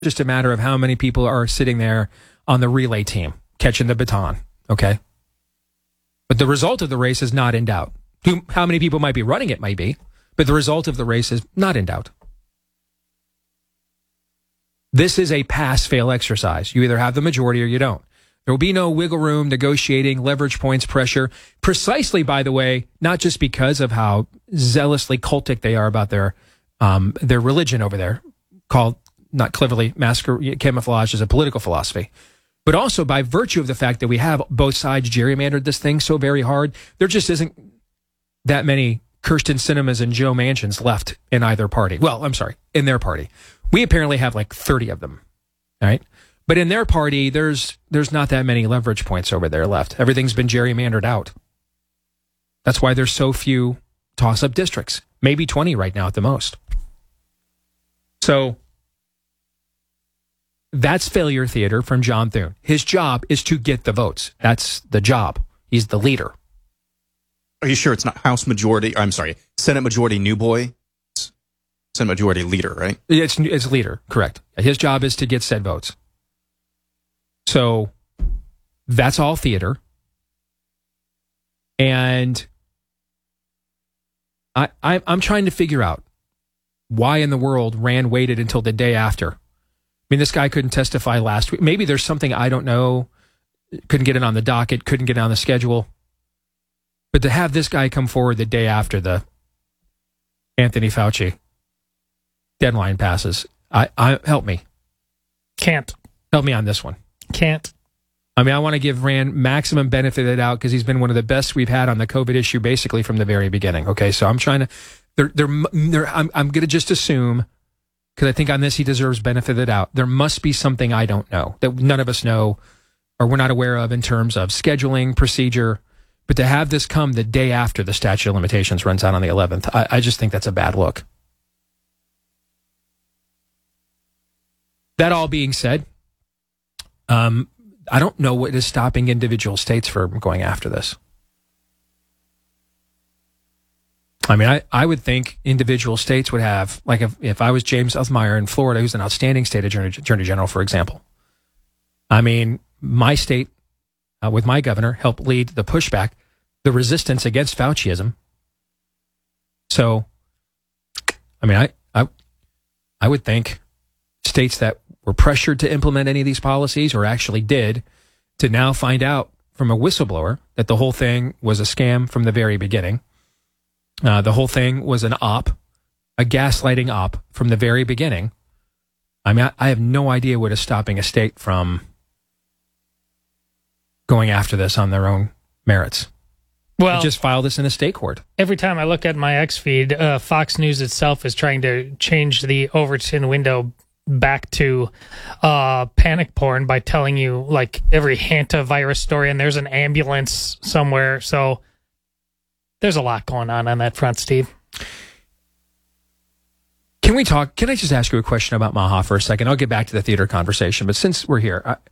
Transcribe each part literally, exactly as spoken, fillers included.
just a matter of how many people are sitting there on the relay team, catching the baton, okay? But the result of the race is not in doubt. Who, how many people might be running it might be, but the result of the race is not in doubt. This is a pass-fail exercise. You either have the majority or you don't. There will be no wiggle room, negotiating, leverage points, pressure. Precisely, by the way, not just because of how zealously cultic they are about their um, their religion over there, called not cleverly masquer- camouflaged as a political philosophy, but also by virtue of the fact that we have both sides gerrymandered this thing so very hard. There just isn't that many Kirsten Sinemas and Joe Manchins left in either party. Well, I'm sorry, in their party. We apparently have like thirty of them, all right? But in their party, there's there's not that many leverage points over there left. Everything's been gerrymandered out. That's why there's so few toss-up districts. Maybe twenty right now at the most. So that's failure theater from John Thune. His job is to get the votes. That's the job. He's the leader. Are you sure it's not House Majority? I'm sorry, Senate Majority New Boy? It's Senate Majority Leader, right? It's, it's leader, correct. His job is to get said votes. So that's all theater. And I, I, I'm trying to figure out why in the world Rand waited until the day after. I mean, this guy couldn't testify last week. Maybe there's something I don't know. Couldn't get it on the docket, couldn't get it on the schedule. But to have this guy come forward the day after the Anthony Fauci deadline passes, I, I help me. Can't. Help me on this one. Can't. I mean, I want to give Rand maximum benefit of the doubt because he's been one of the best we've had on the COVID issue basically from the very beginning. Okay, so I'm trying to, they're, they're, they're, I'm, I'm going to just assume, because I think on this he deserves benefit of the doubt, there must be something I don't know that none of us know or we're not aware of in terms of scheduling, procedure. But to have this come the day after the statute of limitations runs out on the eleventh, I, I just think that's a bad look. That all being said, um, I don't know what is stopping individual states from going after this. I mean, I, I would think individual states would have, like if, if I was James Uthmeyer in Florida, who's an outstanding state attorney, attorney general, for example. I mean, my state, uh, with my governor, helped lead the pushback, the resistance against Fauciism. So, I mean, I, I, I would think states that were pressured to implement any of these policies or actually did, to now find out from a whistleblower that the whole thing was a scam from the very beginning. Uh, the whole thing was an op, a gaslighting op from the very beginning. I mean, I, I have no idea what is stopping a state from going after this on their own merits. Well, they just file this in a state court. Every time I look at my X feed, uh, Fox News itself is trying to change the Overton window back to uh, panic porn by telling you like every hantavirus story, and there's an ambulance somewhere. So there's a lot going on on that front, Steve. Can we talk? Can I just ask you a question about Maha for a second? I'll get back to the theater conversation, but since we're here, I,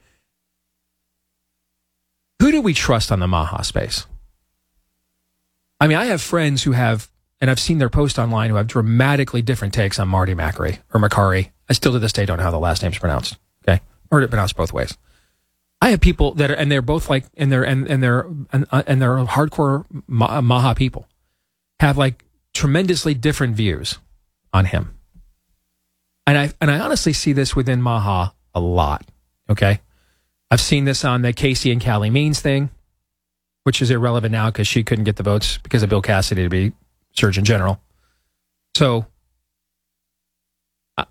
who do we trust on the Maha space? I mean, I have friends who have, and I've seen their post online, who have dramatically different takes on Marty Makary or Makary. I still to this day don't know how the last name's pronounced. Okay, heard it pronounced both ways. I have people that are, and they're both like, and they're and and they're and, and they're hardcore Maha people, have like tremendously different views on him. And I and I honestly see this within Maha a lot. Okay, I've seen this on the Casey and Callie Means thing, which is irrelevant now because she couldn't get the votes because of Bill Cassidy to be Surgeon General. So, uh,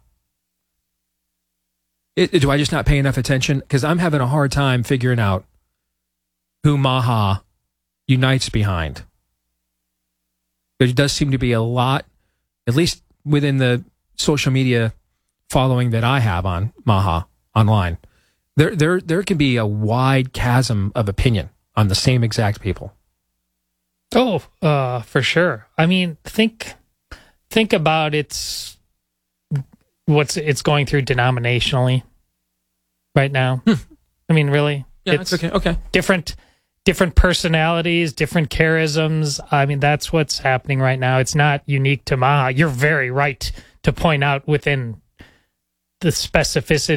it, do I just not pay enough attention? Because I'm having a hard time figuring out who Maha unites behind. There does seem to be a lot, at least within the social media following that I have on Maha online. There, there, there can be a wide chasm of opinion on the same exact people. Oh, uh, for sure. I mean, think think about it's what's it's going through denominationally right now. Hmm. I mean, really, yeah, it's okay. Okay, different different personalities, different charisms. I mean, that's what's happening right now. It's not unique to Maha. You're very right to point out within the specificity